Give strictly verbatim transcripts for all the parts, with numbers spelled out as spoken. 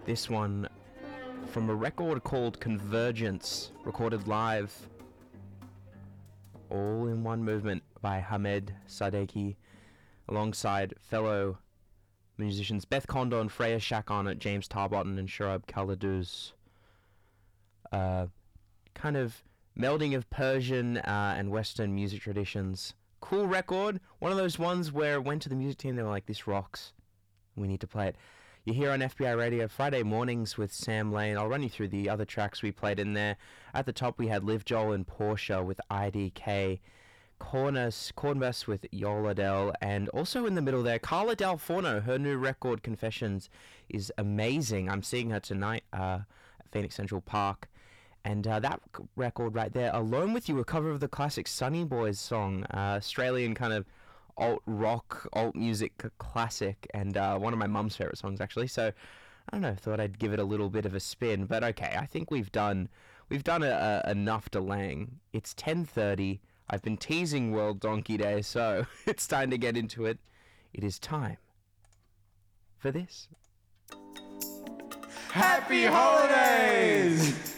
This one from a record called Convergence, recorded live, all in one movement by Hamed Sadeghi, alongside fellow musicians Beth Condon, Freya Shakon, James Tarbotton, and Shurab Kaladuz. Uh, kind of melding of Persian uh, and Western music traditions. Cool record. One of those ones where I went to the music team, they were like, this rocks. We need to play it. You're here on F B I Radio Friday mornings with Sam Lane. I'll run you through the other tracks we played in there. At the top, we had Liv Joel and Portia with I D K. Cornus, Cornbus with Yoladel, and also in the middle there, Carla Del Forno. Her new record, Confessions, is amazing. I'm seeing her tonight uh, at Phoenix Central Park. And uh, that record right there, Alone With You, a cover of the classic Sunny Boys song, uh, Australian kind of alt-rock, alt-music classic, and uh, one of my mum's favourite songs, actually. So, I don't know, thought I'd give it a little bit of a spin. But okay, I think we've done we've done a, a, enough delaying. It's ten thirty. I've been teasing World Donkey Day, so it's time to get into it. It is time for this. Happy holidays!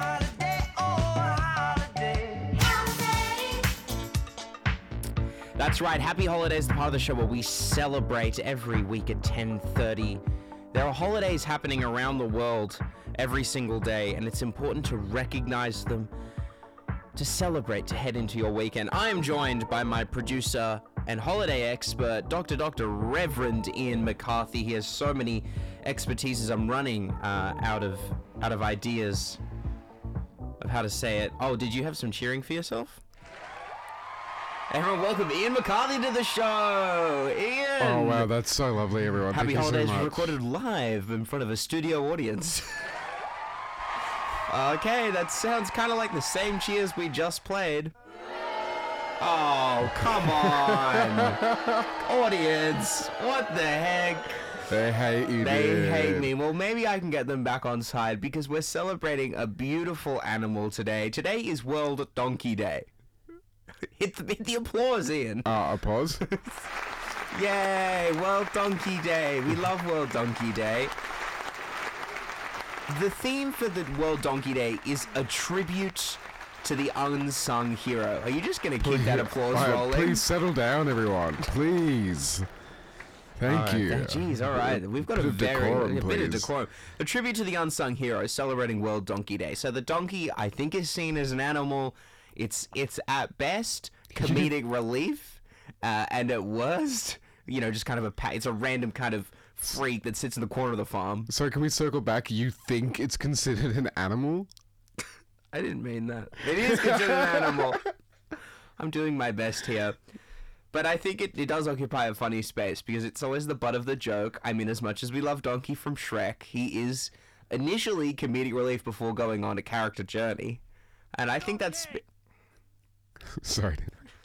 That's right, Happy Holidays, the part of the show where we celebrate every week at ten thirty. There are holidays happening around the world every single day, and it's important to recognize them, to celebrate, to head into your weekend. I am joined by my producer and holiday expert, Doctor Doctor Reverend Ian McCarthy. He has so many expertises. I'm running uh, out of out of ideas of how to say it. Oh, did you have some cheering for yourself? Everyone, welcome Ian McCarthy to the show. Ian. Oh wow, that's so lovely, everyone. Happy Thank holidays you so much. recorded live in front of a studio audience. Okay, that sounds kind of like the same cheers we just played. Oh, come on. Audience, what the heck? They hate you, They dude. hate me. Well, maybe I can get them back on side because we're celebrating a beautiful animal today. Today is World Donkey Day. Hit the, hit the applause, Ian. Uh, a pause. Yay, World Donkey Day. We love World Donkey Day. The theme for the World Donkey Day is a tribute to the unsung hero. Are you just going to keep that applause Alright, rolling? Please settle down, everyone. Please. Thank All right, you. th- Jeez, all right. We've got Bit a of very decorum, a bit of please. decorum. A tribute to the unsung hero, celebrating World Donkey Day. So the donkey, I think, is seen as an animal. It's it's at best comedic relief, uh, and at worst, you know, just kind of a pa- it's a random kind of freak that sits in the corner of the farm. So can we circle back? You think it's considered an animal? I didn't mean that. It is considered an animal. I'm doing my best here. But I think it, it does occupy a funny space because it's always the butt of the joke. I mean, as much as we love Donkey from Shrek, he is initially comedic relief before going on a character journey. And I think that's... Sorry.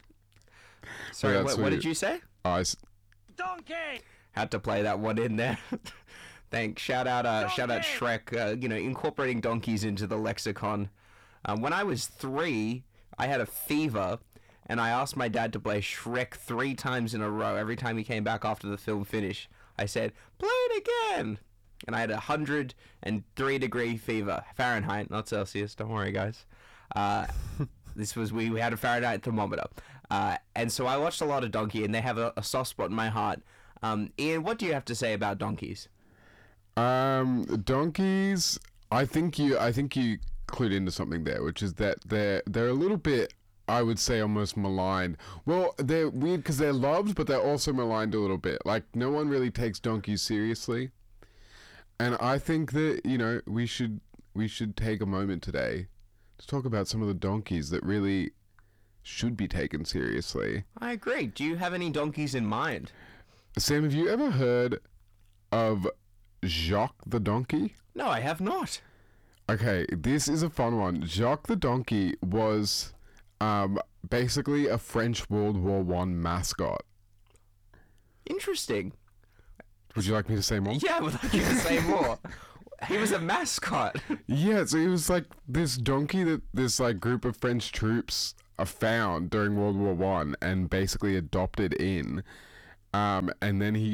Sorry, Yeah, what, that's what what did you- you say? Oh, I s- Donkey! Had to play that one in there. Thanks. Shout out, uh, shout out Shrek. Uh, you know, incorporating donkeys into the lexicon. Um, when I was three, I had a fever, and I asked my dad to play Shrek three times in a row. Every time he came back after the film finished, I said, "Play it again." And I had a hundred and three degree fever, Fahrenheit, not Celsius. Don't worry, guys. Uh, this was we, we had a Fahrenheit thermometer, uh, and so I watched a lot of Donkey, and they have a, a soft spot in my heart. Um, Ian, what do you have to say about donkeys? Um, donkeys. I think you. I think you clued into something there, which is that they're they're a little bit. I would say almost maligned. Well, they're weird because they're loved, but they're also maligned a little bit. Like no one really takes donkeys seriously, and I think that you know we should we should take a moment today to talk about some of the donkeys that really should be taken seriously. I agree. Do you have any donkeys in mind? Sam, have you ever heard of Jacques the donkey? No, I have not. Okay, this is a fun one. Jacques the donkey was um, basically a French World War One mascot. Interesting. Would you like me to say more? Yeah, I would like you to say more. He was a mascot. Yeah, so he was like this donkey that this like group of French troops uh, found during World War One and basically adopted in. Um, and then he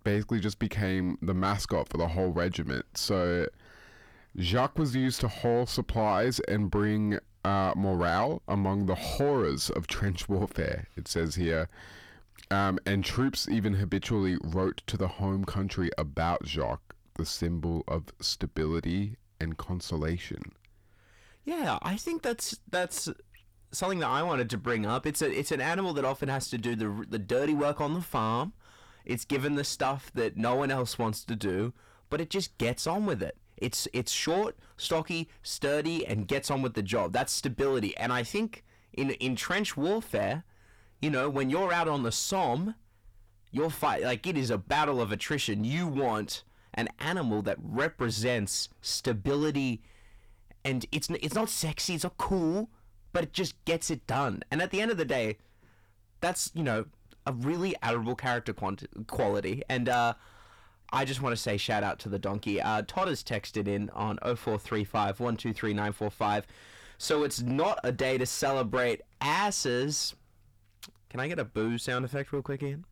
basically just became the mascot for the whole regiment. So Jacques was used to haul supplies and bring uh, morale among the horrors of trench warfare, it says here. Um, and troops even habitually wrote to the home country about Jacques, the symbol of stability and consolation. Yeah, I think that's that's something that I wanted to bring up. It's a it's an animal that often has to do the the dirty work on the farm. It's given the stuff that no one else wants to do, but it just gets on with it. It's it's short, stocky, sturdy, and gets on with the job. That's stability. And I think in in trench warfare, you know, when you're out on the Somme, you're fight like it is a battle of attrition. You want an animal that represents stability, and it's it's not sexy, it's not cool, but it just gets it done. And at the end of the day, that's, you know, a really admirable character quant- quality. And uh, I just want to say shout out to the donkey. Uh, Todd has texted in on oh four three five, one two three nine four five. So it's not a day to celebrate asses. Can I get a boo sound effect real quick, Ian?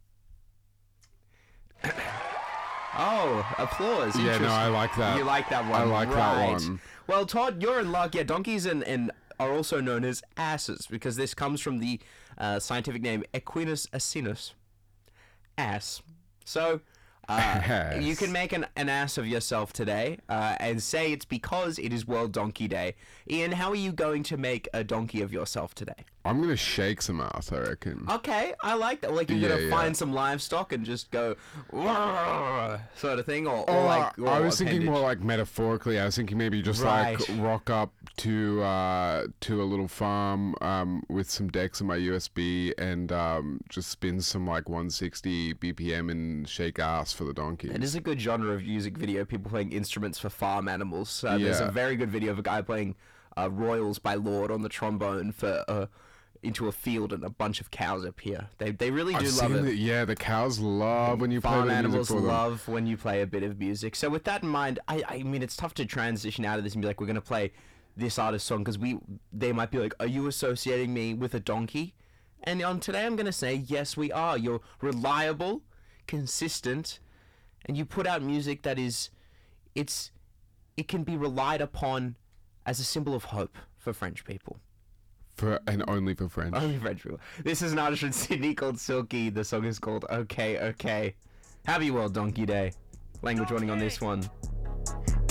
Oh, applause. Yeah, no, I like that. You like that one. I like right. that one. Well, Todd, you're in luck. Yeah, donkeys and, and are also known as asses because this comes from the uh, scientific name Equinus asinus. Ass. So, uh, Ass. you can make an, an ass of yourself today uh, and say it's because it is World Donkey Day. Ian, how are you going to make a donkey of yourself today? I'm going to shake some ass, I reckon. Okay, I like that. Like, you're Yeah, going to yeah. find some livestock and just go, "Wah," sort of thing, or, or Or, like... I or was thinking appendage. more like metaphorically. I was thinking maybe just Right. like rock up to uh, to a little farm um, with some decks in my U S B and um, just spin some like one sixty B P M and shake ass for the donkeys. It is a good genre of music video, people playing instruments for farm animals. Uh, There's Yeah. a very good video of a guy playing uh, Royals by Lord on the trombone for uh, into a field and a bunch of cows appear. They they really do I've love seen it. that. Yeah, the cows love when you play Farm the music animals for them. love when you play a bit of music. So with that in mind, I, I mean, it's tough to transition out of this and be like, we're going to play this artist's song because we they might be like, are you associating me with a donkey? And on today, I'm going to say, yes, we are. You're reliable, consistent, and you put out music that is, it's, it can be relied upon as a symbol of hope for French people. For, and only for French. Only French people. This is an artist from Sydney called Silky. The song is called Okay, Okay. Happy World Donkey Day. Language warning on this one.